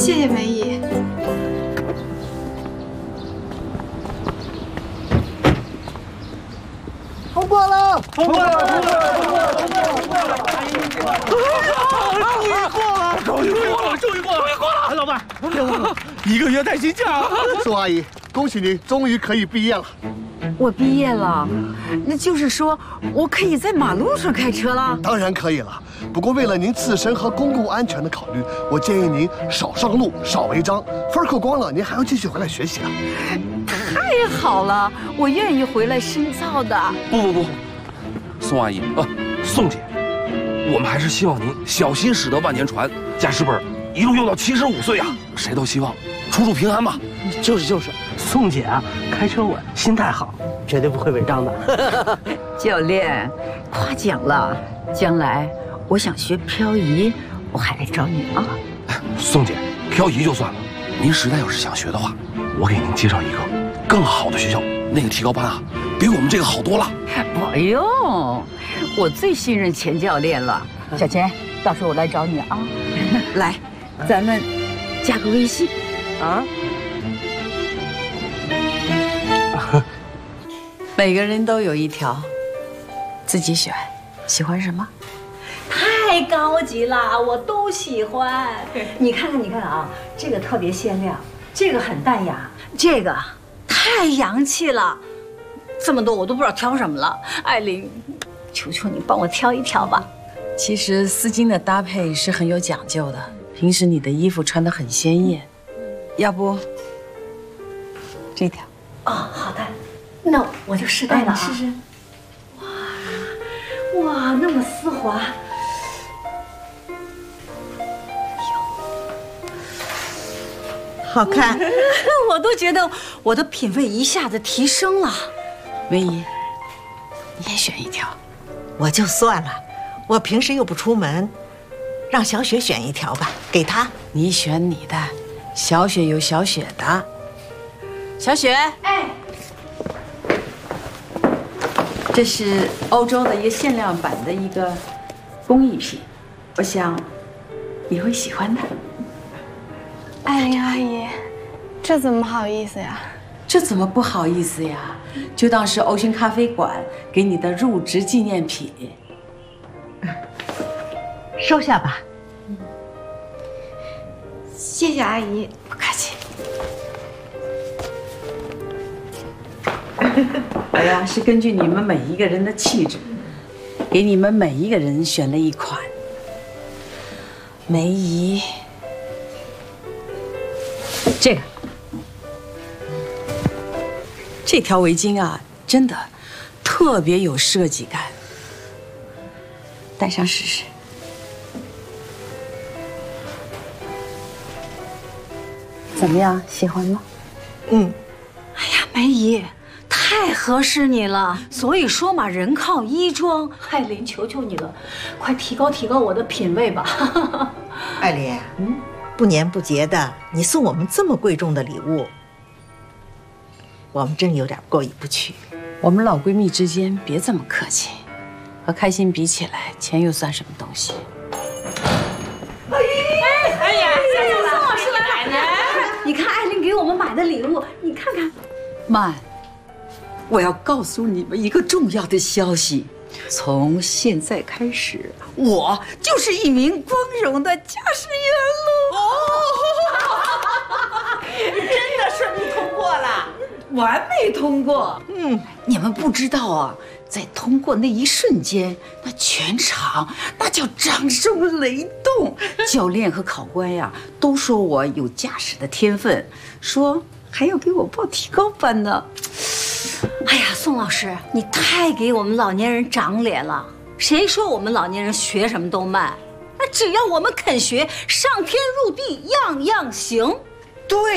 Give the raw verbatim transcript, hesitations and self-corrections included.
谢谢梅姨。 通过了， 通过了，通过了，通过了，通过了，通过了！终于过了，终于过了，终于过了，终于过了！老板，一个月带薪假。 宋阿姨，恭喜您，终于可以毕业了。 我毕业了，那就是说我可以在马路上开车了？ 当然可以了，不过为了您自身和公共安全的考虑，我建议您少上路，少违章。分扣光了，您还要继续回来学习啊。 太好了，我愿意回来深造的。 不不不，宋阿姨啊，宋姐，我们还是希望您小心驶得万年船，驾驶本一路用到七十五岁啊！谁都希望出入平安吧。 就是就是，宋姐啊，开车稳，心态好，绝对不会违章的。 教练，夸奖了。将来我想学漂移，我还来找你啊。 宋姐，漂移就算了，您实在要是想学的话，我给您介绍一个更好的学校，那个提高班啊，比我们这个好多了。 不用，我最信任钱教练了。小钱，到时候我来找你啊。来，咱们加个微信啊。每个人都有一条，自己选，喜欢什么？ 太高级了，我都喜欢。你看看，你看啊，这个特别鲜亮，这个很淡雅，这个太洋气了。这么多我都不知道挑什么了。艾琳，求求你帮我挑一挑吧。 其实丝巾的搭配是很有讲究的，平时你的衣服穿得很鲜艳，要不这条？ 哦，好的，那我就试戴了啊。 试试。 哇哇，那么丝滑。 好看， 我都觉得我的品味一下子提升了。 梅姨，你也选一条。 我就算了，我平时又不出门，让小雪选一条吧，给她。 你选你的，小雪有小雪的。小雪， 哎， 这是欧洲的一个限量版的一个工艺品，我想你会喜欢的。 艾琳阿姨，这怎么好意思呀？ 这怎么不好意思呀？就当是欧勋咖啡馆给你的入职纪念品。 收下吧。 谢谢阿姨。 不客气。我呀是根据你们每一个人的气质，给你们每一个人选了一款。梅姨。这个，这条围巾啊，真的特别有设计感，戴上试试。怎么样，喜欢吗？ 嗯。 哎呀，梅姨，太合适你了。所以说嘛，人靠衣装。艾琳，求求你了，快提高提高我的品味吧。 艾琳，嗯。不年不节的，你送我们这么贵重的礼物，我们真有点过意不去。 我们老闺蜜之间别这么客气，和开心比起来，钱又算什么东西？ 哎哎呀，宋老师来了！你看艾琳给我们买的礼物，你看看。 慢，我要告诉你们一个重要的消息。从现在开始，我就是一名光荣的驾驶员了。 哦，真的顺利通过了， 完美通过。嗯，你们不知道啊，在通过那一瞬间，那全场那叫掌声雷动。教练和考官呀，都说我有驾驶的天分，说还要给我报提高班呢。 哎呀，宋老师，你太给我们老年人长脸了。谁说我们老年人学什么都慢？那只要我们肯学，上天入地样样行。 对。